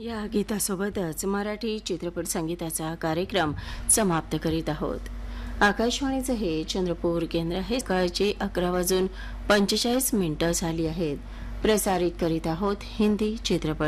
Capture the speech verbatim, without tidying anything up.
या गीतासोबतच मराठी चित्रपट संगीताचा कार्यक्रम समाप्त करीत आहोत. आकाशवाणीचे हे चंद्रपूर केंद्र हे सकाळचे अकरा वाजून पंचेचाळीस मिनिटं झाली आहेत. प्रसारित करीत आहोत हिंदी चित्रपट